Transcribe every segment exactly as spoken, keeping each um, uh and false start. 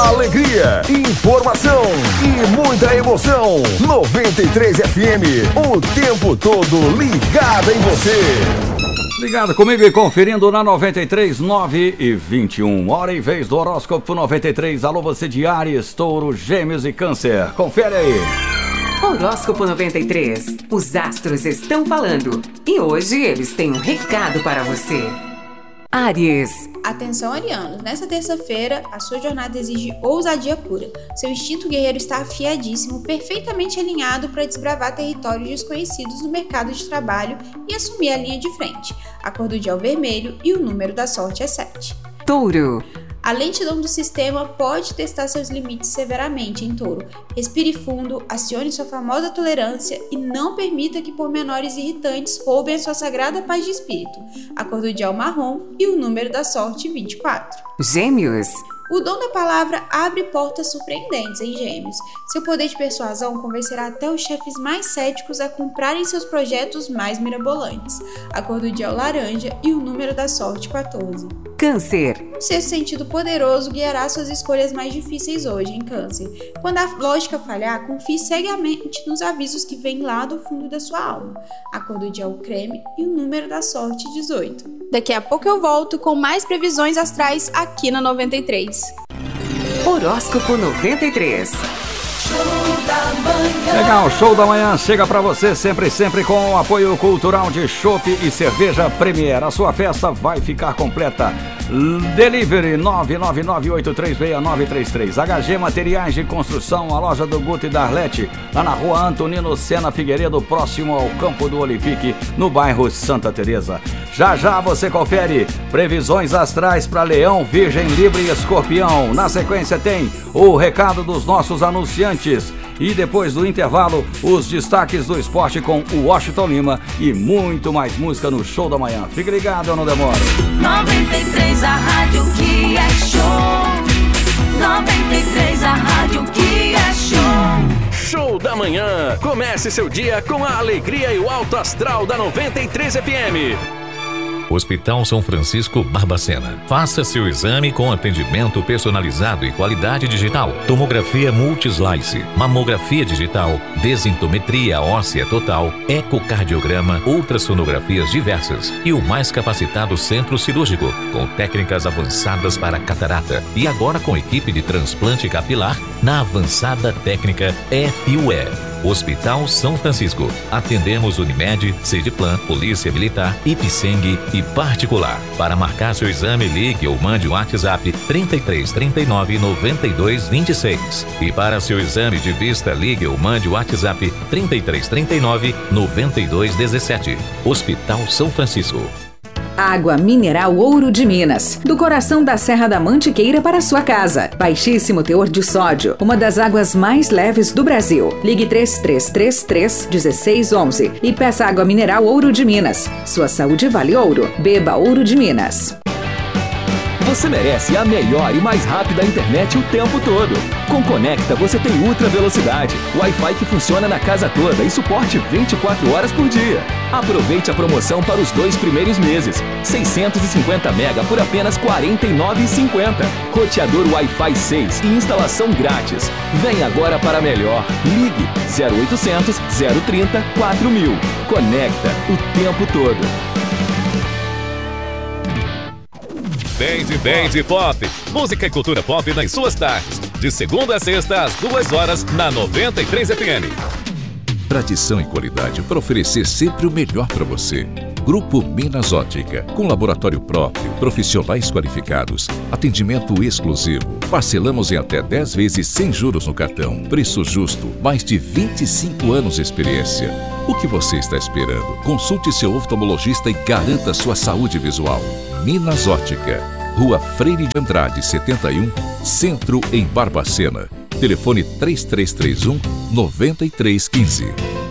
Alegria, informação e muita emoção. noventa e três F M, o tempo todo ligado em você. Ligado comigo e conferindo na noventa e três, nove e vinte e um. Hora e vez do horóscopo noventa e três. Alô, você de Áries, Touro, Gêmeos e Câncer. Confere aí. Horóscopo noventa e três. Os astros estão falando e hoje eles têm um recado para você. Áries. Atenção, arianos. Nessa terça-feira, a sua jornada exige ousadia pura. Seu instinto guerreiro está afiadíssimo, perfeitamente alinhado para desbravar territórios desconhecidos no mercado de trabalho e assumir a linha de frente. A cor do dia é o vermelho e o número da sorte é sete. Touro. A lentidão do sistema pode testar seus limites severamente, em Touro. Respire fundo, acione sua famosa tolerância e não permita que pormenores irritantes roubem a sua sagrada paz de espírito. A cor do dia é o marrom e o número da sorte vinte e quatro. Gêmeos. O dom da palavra abre portas surpreendentes em Gêmeos. Seu poder de persuasão convencerá até os chefes mais céticos a comprarem seus projetos mais mirabolantes. A cor do dia é o laranja e o número da sorte quatorze. Câncer. Um sexto sentido poderoso guiará suas escolhas mais difíceis hoje, em Câncer. Quando a lógica falhar, confie cegamente nos avisos que vêm lá do fundo da sua alma. A cor do dia é o creme e o número da sorte dezoito. Daqui a pouco eu volto com mais previsões astrais aqui na noventa e três. Horóscopo noventa e três. Legal, show da manhã chega pra você sempre, sempre com o apoio cultural de Chopp e Cerveja Premier. A sua festa vai ficar completa. Delivery nove nove nove oito três seis nove três três. H G Materiais de Construção, a loja do Guto e da Arlete, lá na rua Antonino Sena Figueiredo, próximo ao Campo do Olympique, no bairro Santa Teresa. Já já você confere previsões astrais para Leão, Virgem, Libra e Escorpião. Na sequência tem o recado dos nossos anunciantes. E depois do intervalo, os destaques do esporte com o Washington Lima e muito mais música no Show da Manhã. Fique ligado, eu não demoro. noventa e três, a rádio que é show. noventa e três, a rádio que é show. Show da Manhã. Comece seu dia com a alegria e o alto astral da noventa e três F M. Hospital São Francisco Barbacena. Faça seu exame com atendimento personalizado e qualidade digital. Tomografia multislice, mamografia digital, densitometria óssea total, ecocardiograma, ultrassonografias diversas e o mais capacitado centro cirúrgico, com técnicas avançadas para catarata. E agora com equipe de transplante capilar na avançada técnica F U E. Hospital São Francisco. Atendemos Unimed, Sediplan, Polícia Militar, Ipseng e particular. Para marcar seu exame, ligue ou mande um WhatsApp trinta e três, trinta e nove, noventa e dois, vinte e seis. E para seu exame de vista, ligue ou mande um WhatsApp trinta e três, trinta e nove, noventa e dois, dezessete. Hospital São Francisco. Água mineral Ouro de Minas, do coração da Serra da Mantiqueira para sua casa. Baixíssimo teor de sódio, uma das águas mais leves do Brasil. Ligue três três três três, um seis um um e peça água mineral Ouro de Minas. Sua saúde vale ouro. Beba Ouro de Minas. Você merece a melhor e mais rápida internet o tempo todo. Com Conecta você tem ultra velocidade, Wi-Fi que funciona na casa toda e suporte vinte e quatro horas por dia. Aproveite a promoção para os dois primeiros meses. seiscentos e cinquenta mega por apenas quarenta e nove reais e cinquenta centavos. Roteador Wi-Fi seis e instalação grátis. Vem agora para melhor. Ligue zero oitocentos, zero trinta, quatro mil. Conecta o tempo todo. Band Band Pop. Música e cultura pop nas suas tardes. De segunda a sexta, às duas horas, na noventa e três F M. Tradição e qualidade para oferecer sempre o melhor para você. Grupo Minas Ótica, com laboratório próprio, profissionais qualificados, atendimento exclusivo. Parcelamos em até dez vezes sem juros no cartão. Preço justo, mais de vinte e cinco anos de experiência. O que você está esperando? Consulte seu oftalmologista e garanta sua saúde visual. Minas Ótica, Rua Freire de Andrade, setenta e um, Centro, em Barbacena. Telefone três três três um, nove três um cinco.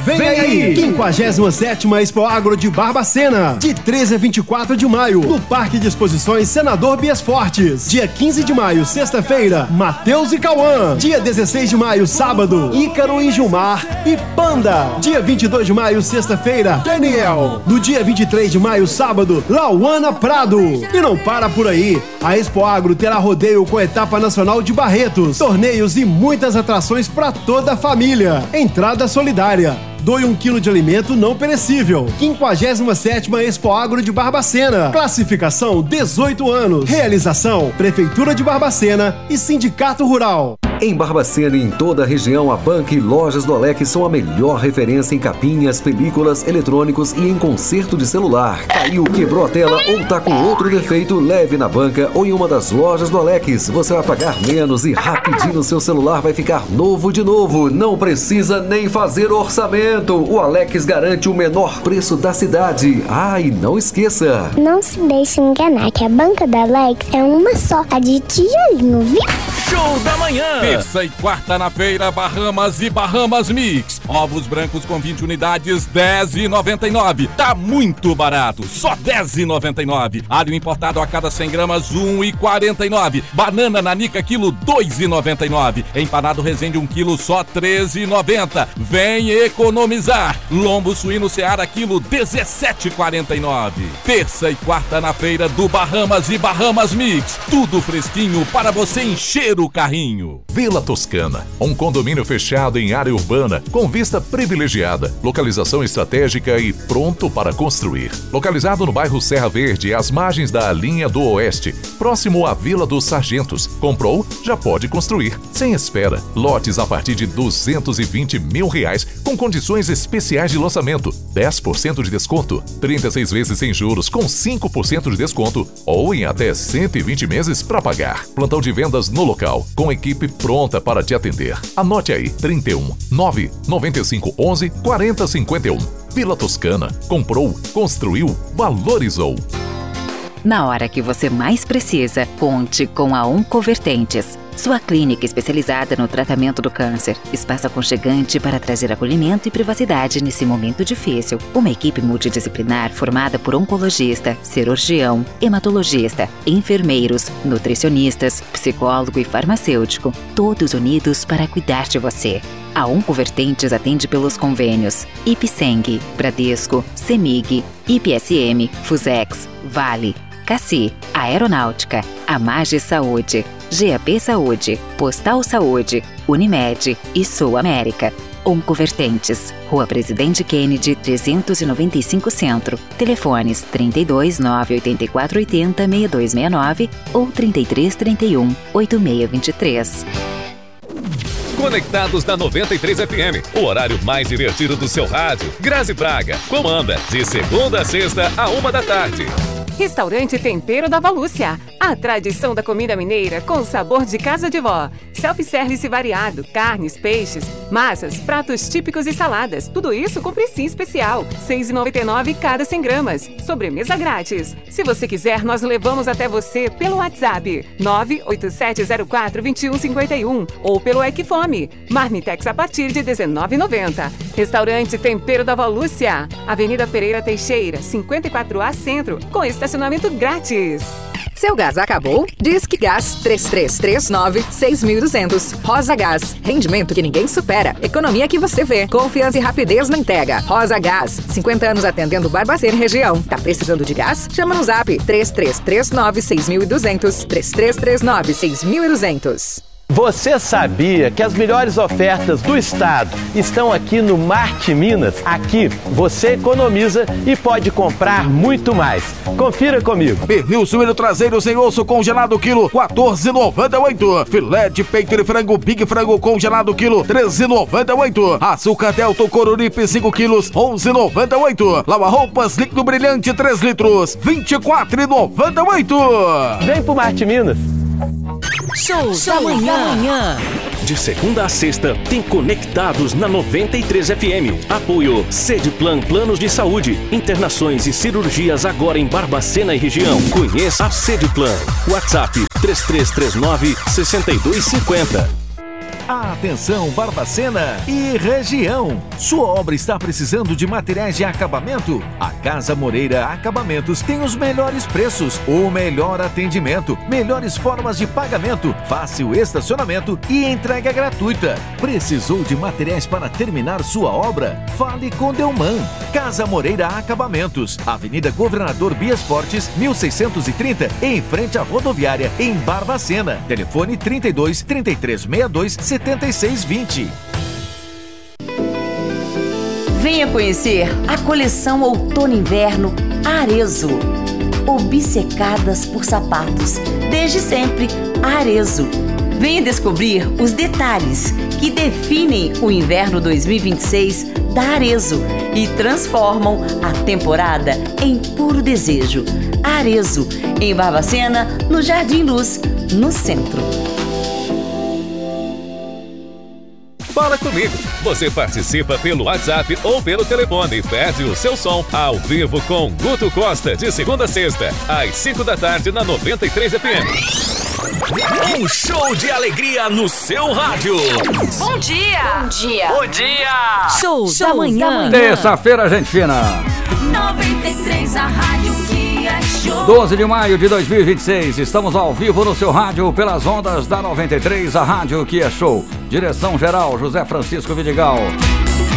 Vem aí! quinquagésima sétima Expo Agro de Barbacena, de treze a vinte e quatro de maio, no Parque de Exposições Senador Bias Fortes. Dia quinze de maio, sexta-feira, Matheus e Cauã. Dia dezesseis de maio, sábado, Ícaro e Gilmar e Panda. Dia vinte e dois de maio, sexta-feira, Daniel. No dia vinte e três de maio, sábado, Lauana Prado. E não para por aí. A Expo Agro terá rodeio com a etapa nacional de Barretos, torneios e muitas atrações para toda a família. Entrada solidária. Doe um quilo de alimento não perecível. quinquagésima sétima Expo Agro de Barbacena. Classificação dezoito anos. Realização Prefeitura de Barbacena e Sindicato Rural. Em Barbacena e em toda a região, a Banca e Lojas do Alex são a melhor referência em capinhas, películas, eletrônicos e em conserto de celular. Caiu, quebrou a tela ou tá com outro defeito, leve na banca ou em uma das lojas do Alex. Você vai pagar menos e rapidinho seu celular vai ficar novo de novo. Não precisa nem fazer orçamento. O Alex garante o menor preço da cidade. Ah, e não esqueça, não se deixe enganar que a Banca da Alex é uma só, a de tijolinho, viu? Show da manhã! Terça e quarta na feira, Bahamas e Bahamas Mix. Ovos brancos com vinte unidades, dez reais e noventa e nove centavos. Tá muito barato, só dez reais e noventa e nove centavos. Alho importado a cada cem gramas, um real e quarenta e nove centavos. Banana nanica quilo, dois reais e noventa e nove centavos. Empanado Resende um quilo, só três reais e noventa centavos. Vem economizar. Lombo suíno Seara quilo, dezessete reais e quarenta e nove centavos. Terça e quarta na feira do Bahamas e Bahamas Mix. Tudo fresquinho para você encher o carrinho. Vila Toscana, um condomínio fechado em área urbana, com vista privilegiada, localização estratégica e pronto para construir. Localizado no bairro Serra Verde, às margens da linha do Oeste, próximo à Vila dos Sargentos. Comprou? Já pode construir, sem espera. Lotes a partir de duzentos e vinte mil reais, com condições especiais de lançamento, dez por cento de desconto, trinta e seis vezes sem juros com cinco por cento de desconto ou em até cento e vinte meses para pagar. Plantão de vendas no local, com equipe pronta para te atender. Anote aí, trinta e um, nove, noventa e cinco, onze, quarenta, cinquenta e um. Vila Toscana. Comprou, construiu, valorizou. Na hora que você mais precisa, conte com a Oncovertentes. Sua clínica especializada no tratamento do câncer. Espaço aconchegante para trazer acolhimento e privacidade nesse momento difícil. Uma equipe multidisciplinar formada por oncologista, cirurgião, hematologista, enfermeiros, nutricionistas, psicólogo e farmacêutico. Todos unidos para cuidar de você. A Oncovertentes atende pelos convênios Ipseng, Bradesco, Semig, I P S M, Fusex, Vale, Cassi, Aeronáutica, Amage Saúde, G A P Saúde, Postal Saúde, Unimed e Sul América. Oncovertentes, Rua Presidente Kennedy, trezentos e noventa e cinco Centro. Telefones trinta e dois, nove oito quatro oito zero, seis dois seis nove ou trinta e três, trinta e um, oito seis dois três. Conectados na noventa e três F M, o horário mais divertido do seu rádio. Grazi Braga comanda de segunda a sexta a uma da tarde. Restaurante Tempero da Valúcia. A tradição da comida mineira com sabor de casa de vó. Self-service variado, carnes, peixes, massas, pratos típicos e saladas. Tudo isso com precinho especial. seis reais e noventa e nove centavos cada cem gramas. Sobremesa grátis. Se você quiser, nós levamos até você pelo WhatsApp nove oito sete zero quatro, dois um cinco um ou pelo Equifome. Marmitex a partir de dezenove reais e noventa centavos. Restaurante Tempero da Valúcia. Avenida Pereira Teixeira, cinquenta e quatro A Centro, com estacionamento grátis. Seu gás acabou? Disque Gás três três três nove, seis mil e duzentos. Rosa Gás. Rendimento que ninguém supera. Economia que você vê. Confiança e rapidez na entrega. Rosa Gás. cinquenta anos atendendo Barbacena e região. Tá precisando de gás? Chama no zap três três três nove, seis mil e duzentos. três três três nove, seis mil e duzentos. Você sabia que as melhores ofertas do estado estão aqui no Marte Minas? Aqui você economiza e pode comprar muito mais. Confira comigo. Pernil suíno traseiro sem osso congelado quilo quatorze reais e noventa e oito centavos. Filé de peito de frango Big Frango congelado quilo treze reais e noventa e oito centavos. Açúcar Delta Coruripe cinco quilos onze reais e noventa e oito centavos. Lava roupas líquido brilhante três litros vinte e quatro reais e noventa e oito centavos. Vem pro Marte Minas. Show, Show da manhã. da manhã. De segunda a sexta, tem Conectados na noventa e três F M. Apoio Cedplan Planos de Saúde. Internações e cirurgias agora em Barbacena e região. Conheça a Cedplan. WhatsApp três três três nove, seis dois cinco zero. Atenção Barbacena e região. Sua obra está precisando de materiais de acabamento? A Casa Moreira Acabamentos tem os melhores preços, o melhor atendimento, melhores formas de pagamento, fácil estacionamento e entrega gratuita. Precisou de materiais para terminar sua obra? Fale com Delman. Casa Moreira Acabamentos, Avenida Governador Bias Fortes, mil seiscentos e trinta, em frente à rodoviária, em Barbacena. Telefone trinta e dois, trinta e três sessenta e dois, setenta e seis vinte. Venha conhecer a coleção Outono-Inverno Arezzo. Obcecadas por sapatos, desde sempre Arezzo. Venha descobrir os detalhes que definem o inverno dois mil e vinte e seis da Arezzo e transformam a temporada em puro desejo. Arezzo, em Barbacena, no Jardim Luz, no centro. Fala comigo. Você participa pelo WhatsApp ou pelo telefone e pede o seu som ao vivo com Guto Costa, de segunda a sexta, às cinco da tarde, na noventa e três F M. Um show de alegria no seu rádio. Bom dia! Bom dia! Bom dia! Show, Show da manhã. Terça-feira, gente fina. noventa e três, a rádio que é show. doze de maio de dois mil e vinte e seis, estamos ao vivo no seu rádio pelas ondas da noventa e três, a rádio que é show. Direção geral, José Francisco Vidigal.